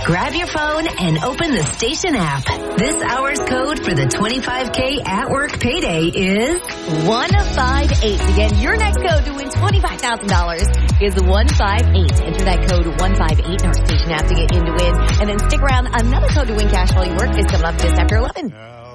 Grab your phone and open the station app. This hour's code for the 25K at work payday is 158. Again, your next code to win $25,000 is 158. Enter that code 158 in our station app to get in to win. And then stick around. Another code to win cash while you work is coming up just after 11.